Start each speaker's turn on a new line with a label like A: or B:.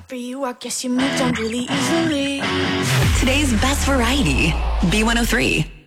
A: For you, I guess you moved on really easily.
B: Today's best variety, B103.